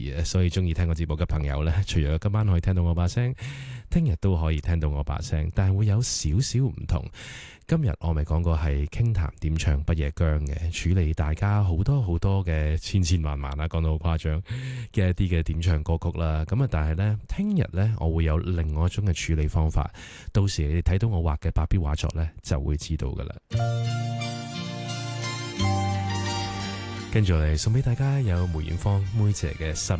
嘅，所以中意聽我節目嘅朋友呢，除咗今晚可以聽到我把聲，聽日都可以聽到我把聲，但係會有少少唔同。今日我咪講過係傾談點唱不夜薑嘅，處理大家好多嘅千千萬萬啦，講到好誇張嘅一啲嘅點唱歌曲啦。咁啊，但係呢，聽日呢，我會有另外一種嘅處理方法，到時你哋睇到我畫嘅白標畫作呢，就會知道噶啦。跟住嚟送俾大家有梅艷芳妹姐嘅